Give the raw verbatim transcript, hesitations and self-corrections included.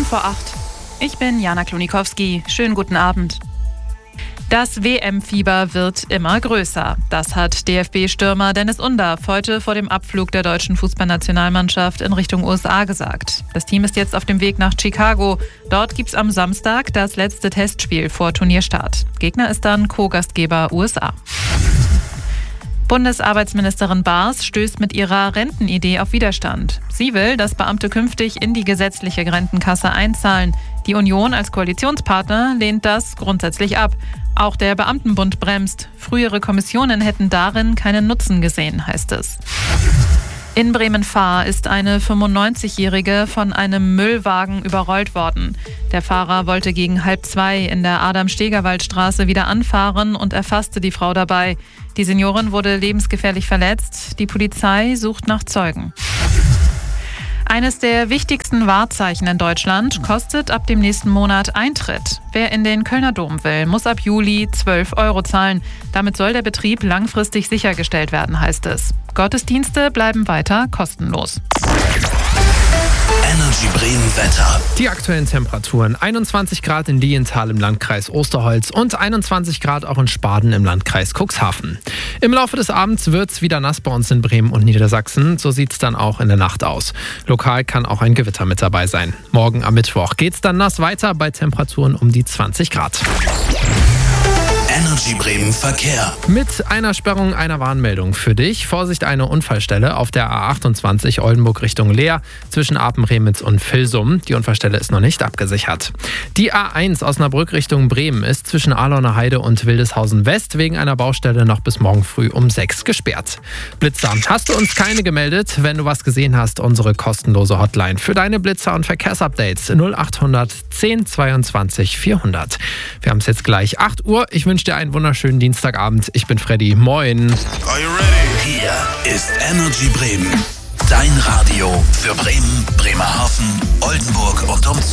Viertel vor acht. Ich bin Jana Klonikowski. Schönen guten Abend. Das W M-Fieber wird immer größer. Das hat D F B-Stürmer Dennis Undaff heute vor dem Abflug der deutschen Fußballnationalmannschaft in Richtung U S A gesagt. Das Team ist jetzt auf dem Weg nach Chicago. Dort gibt's am Samstag das letzte Testspiel vor Turnierstart. Gegner ist dann Co-Gastgeber U S A. Bundesarbeitsministerin Baas stößt mit ihrer Rentenidee auf Widerstand. Sie will, dass Beamte künftig in die gesetzliche Rentenkasse einzahlen. Die Union als Koalitionspartner lehnt das grundsätzlich ab. Auch der Beamtenbund bremst. Frühere Kommissionen hätten darin keinen Nutzen gesehen, heißt es. In Bremen-Fahr ist eine fünfundneunzigjährige von einem Müllwagen überrollt worden. Der Fahrer wollte gegen halb zwei in der Adam-Stegerwald-Straße wieder anfahren und erfasste die Frau dabei. Die Seniorin wurde lebensgefährlich verletzt. Die Polizei sucht nach Zeugen. Eines der wichtigsten Wahrzeichen in Deutschland kostet ab dem nächsten Monat Eintritt. Wer in den Kölner Dom will, muss ab Juli zwölf Euro zahlen. Damit soll der Betrieb langfristig sichergestellt werden, heißt es. Gottesdienste bleiben weiter kostenlos. Energy Bremen Wetter. Die aktuellen Temperaturen: einundzwanzig Grad in Lilienthal im Landkreis Osterholz und einundzwanzig Grad auch in Spaden im Landkreis Cuxhaven. Im Laufe des Abends wird es wieder nass bei uns in Bremen und Niedersachsen. So sieht es dann auch in der Nacht aus. Lokal kann auch ein Gewitter mit dabei sein. Morgen am Mittwoch geht es dann nass weiter bei Temperaturen um die zwanzig Grad. Energy Bremen Verkehr. Mit einer Sperrung einer Warnmeldung für dich. Vorsicht, eine Unfallstelle auf der A achtundzwanzig Oldenburg Richtung Leer zwischen Apen-Remitz und Vilsum. Die Unfallstelle ist noch nicht abgesichert. Die A eins Osnabrück Richtung Bremen ist zwischen Ahlauner Heide und Wildeshausen West wegen einer Baustelle noch bis morgen früh um sechs gesperrt. Blitzer, hast du uns keine gemeldet? Wenn du was gesehen hast, unsere kostenlose Hotline für deine Blitzer und Verkehrsupdates null achthundert zehn zweiundzwanzig vierhundert. Wir haben es jetzt gleich acht Uhr. Ich wünsche dir einen wunderschönen Dienstagabend. Ich bin Freddy. Moin. Are you ready? Hier ist Energy Bremen. Dein Radio für Bremen, Bremerhaven, Oldenburg und umzu.